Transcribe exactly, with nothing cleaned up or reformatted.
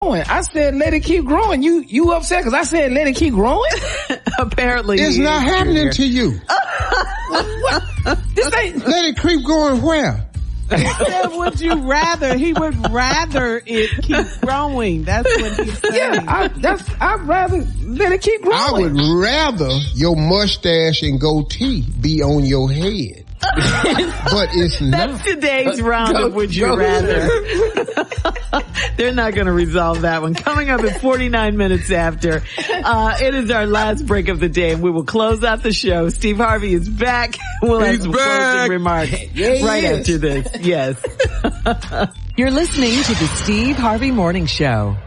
I said let it keep growing. You you upset because I said let it keep growing? Apparently it's not happening to you. What? This ain't. Let it keep growing where? He said, would you rather? He would rather it keep growing. That's what he's saying. Yeah, I, that's, I'd rather let it keep growing. I would rather your mustache and goatee be on your head. But it's not. That's today's round Go, of Would You go. Rather. They're not going to resolve that one. Coming up at forty-nine minutes after, uh, it is our last break of the day, and we will close out the show. Steve Harvey is back. We'll have He's some back. closing remarks Yeah, right is. after this. Yes. You're listening to the Steve Harvey Morning Show.